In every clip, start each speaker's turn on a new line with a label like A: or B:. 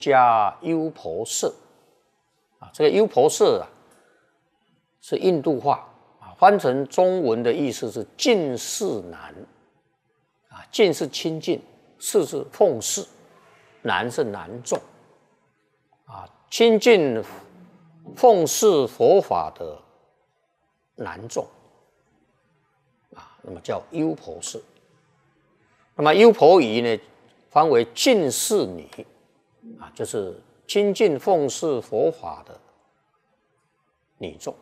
A: 加优婆塞这个优婆塞是印度话翻成中文的意思是近侍男近是亲近，侍是奉侍，男是男众亲近奉侍佛法的男众那么叫优婆塞。那么优婆夷呢，翻为近侍女就是亲近奉侍佛法的女众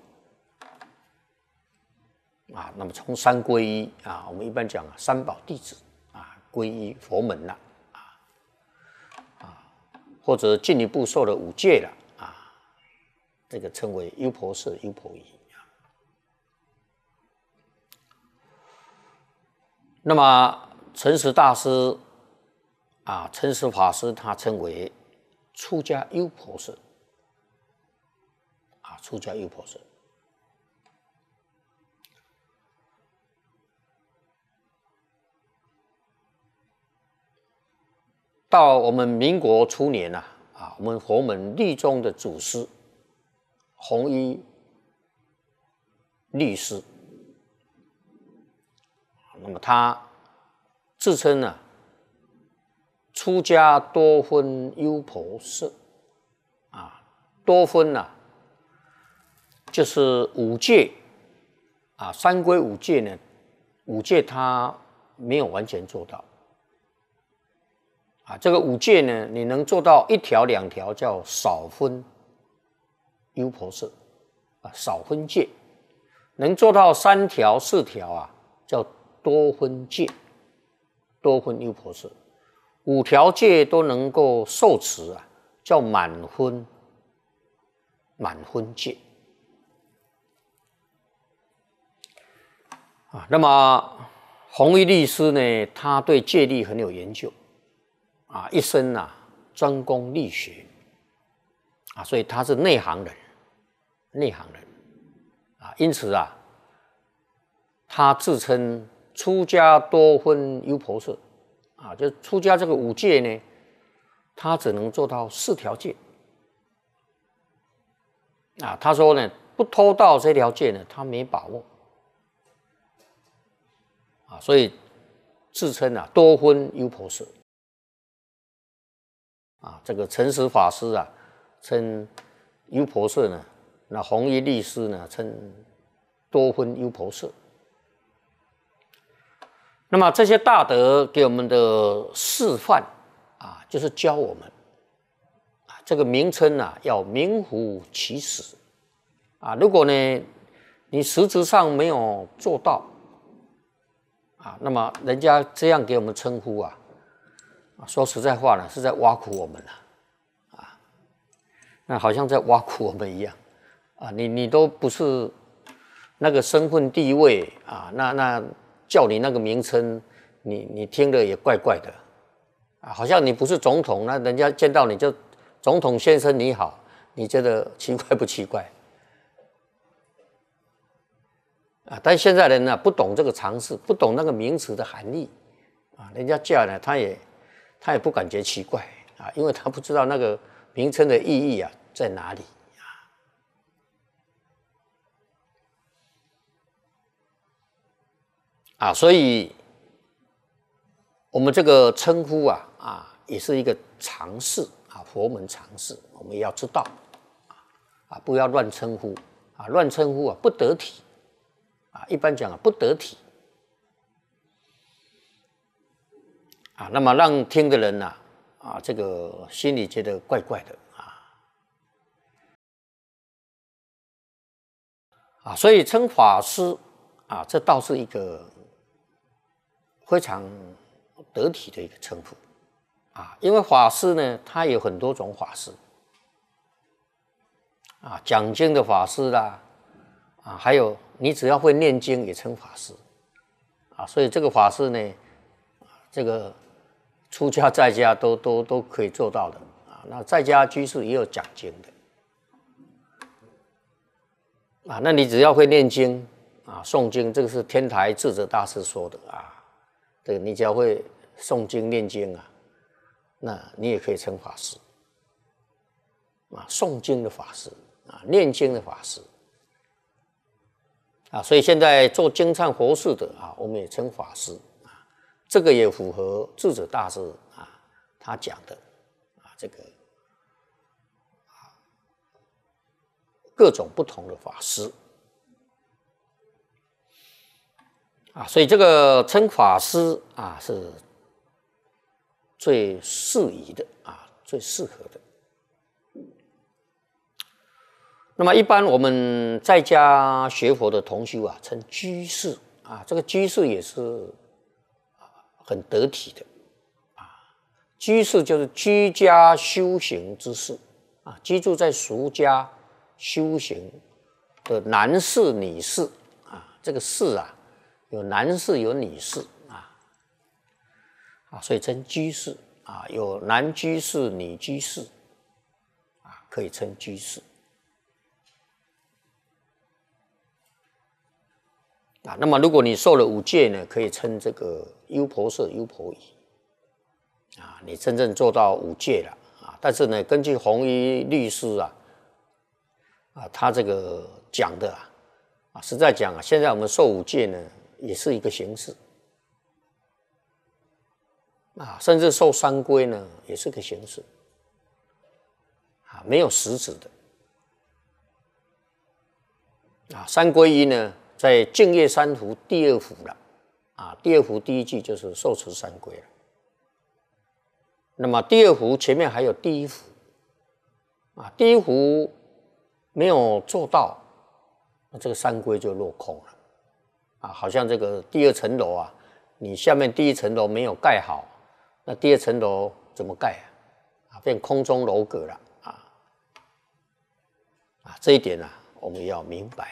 A: 那么从三皈依我们一般讲三宝弟子皈依佛门了或者进一步受了五戒了这个称为优婆塞、优婆夷。那么诚实大师诚实法师他称为出家优婆塞出家优婆塞。到我们民国初年我们佛门律宗的祖师弘一律师那么他自称出家多分优婆塞多分就是五戒三皈五戒呢，五戒他没有完全做到这个五戒呢，你能做到一条两条叫少分优婆塞少分戒，能做到三条四条叫多分戒，多分优婆塞，五条戒都能够受持叫满分戒那么弘一律师呢，他对戒律很有研究一生专攻律学所以他是内行人因此他自称出家多分优婆塞就出家这个五戒呢，他只能做到四条戒他说呢，不偷盗这条戒呢，他没把握所以自称多分优婆塞这个诚实法师称优婆塞呢，那弘一律师呢称多分优婆塞。那么这些大德给我们的示范就是教我们这个名称要名副其实如果呢你实质上没有做到那么人家这样给我们称呼说实在话呢，是在挖苦我们那好像在挖苦我们一样你都不是那个身份地位那叫你那个名称，你听了也怪怪的好像你不是总统，那人家见到你就总统先生你好，你觉得奇怪不奇怪但现在人不懂这个常识，不懂那个名词的含义人家叫呢，他也不感觉奇怪因为他不知道那个名称的意义在哪里所以我们这个称呼也是一个常识佛门常识，我们也要知道不要乱称呼乱称呼不得体一般讲不得体那么让听的人这个心里觉得怪怪的所以称法师这倒是一个非常得体的一个称呼因为法师呢，他有很多种法师讲经的法师啦还有你只要会念经也称法师所以这个法师呢，这个出家在家都可以做到的那在家居士也有讲经的那你只要会念经诵经，这个是天台智者大师说的对，你只要会诵经念经那你也可以称法师诵经的法师念经的法师所以现在做经忏佛事的我们也称法师这个也符合智者大师他讲的这个各种不同的法师所以这个称法师是最适宜的最适合的。那么一般我们在家学佛的同修称居士这个居士也是很得体的居士就是居家修行之士居住在俗家修行的男士女士这个士有男士有女士所以称居士有男居士女居士可以称居士那么如果你受了五戒呢，可以称这个优婆塞优婆夷你真正做到五戒了但是呢，根据弘一律师他这个讲的实在讲现在我们受五戒呢，也是一个形式甚至受三皈呢，也是个形式没有实质的三皈依呢，在净业三福第二福了第二福第一句就是受持三皈了。那么第二福前面还有第一福第一福没有做到，那这个三皈就落空了好像这个第二层楼你下面第一层楼没有盖好，那第二层楼怎么盖变空中楼阁了这一点我们要明白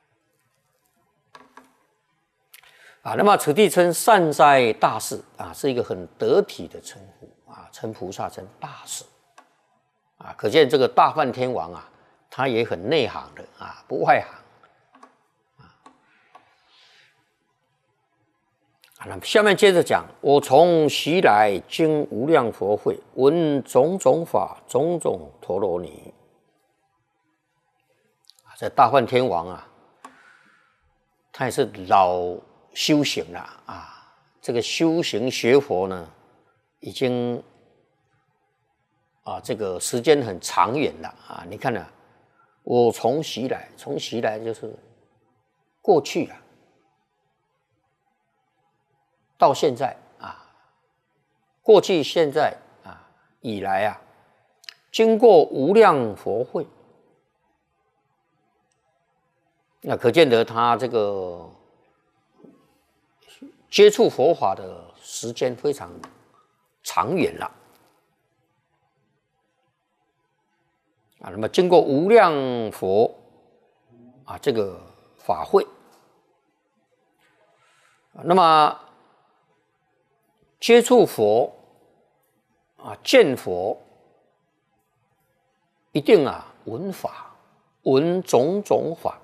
A: 那么此地称善哉大士是一个很得体的称呼称菩萨称大士可见这个大梵天王他也很内行的不外行那么下面接着讲，我从昔来经无量佛会，闻种种法，种种陀罗尼。这大梵天王他也是老修行了这个修行学佛呢，已经这个时间很长远了你看我从昔来，从昔来就是过去到现在过去现在以来经过无量佛会，那可见得他这个接触佛法的时间非常长远了那么经过无量佛这个法会那么接触佛见佛，一定闻法，闻种种法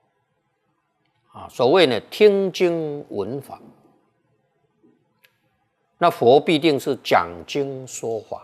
A: 所谓呢听经闻法，那佛必定是讲经说法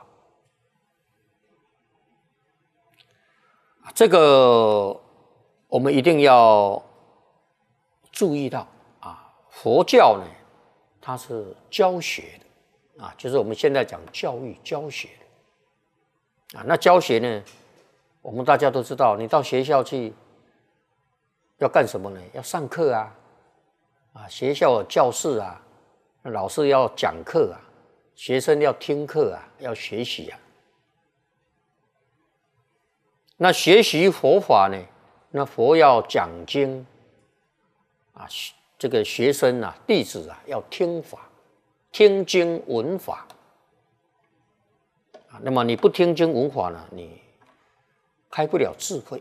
A: 这个我们一定要注意到佛教呢它是教学的就是我们现在讲教育教学的那教学呢，我们大家都知道，你到学校去要干什么呢？要上课学校有教室老师要讲课学生要听课要学习那学习佛法呢，那佛要讲经这个学生弟子要听法，听经闻法那么你不听经闻法呢，你开不了智慧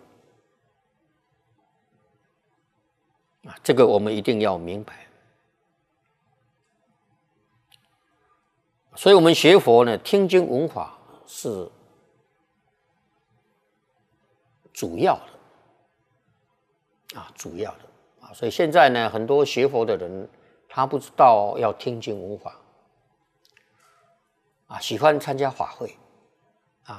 A: 这个我们一定要明白。所以我们学佛呢，听经闻法是主要的主要的所以现在呢，很多学佛的人他不知道要听经闻法喜欢参加法会